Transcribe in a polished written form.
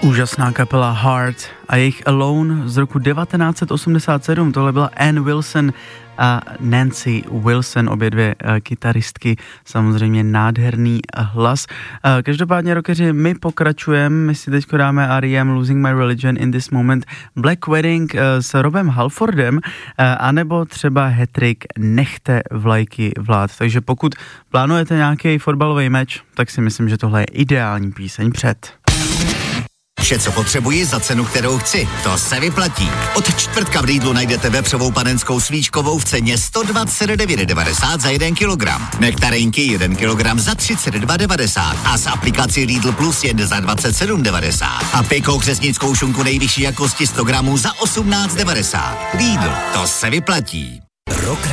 Úžasná kapela Heart a jejich Alone z roku 1987, tohle byla Ann Wilson a Nancy Wilson, obě dvě kytaristky, samozřejmě nádherný hlas. Každopádně, rockeři, my pokračujeme, my si teď dáme R.E.M. Losing My Religion in This Moment, Black Wedding s Robem Halfordem, anebo třeba hat-trick Nechte vlajky vlád. Takže pokud plánujete nějaký fotbalový meč, tak si myslím, že tohle je ideální píseň před. Vše, co potřebuji za cenu, kterou chci. To se vyplatí. Od čtvrtka v Lidlu najdete vepřovou panenskou svíčkovou v ceně 129,90 za 1 kilogram. Nektarinky 1 kilogram za 32,90 a z aplikací Lidl Plus jen za 27,90. A pikou křesnickou šunku nejvyšší jakosti 100 gramů za 18,90. Lidl, to se vyplatí. Rock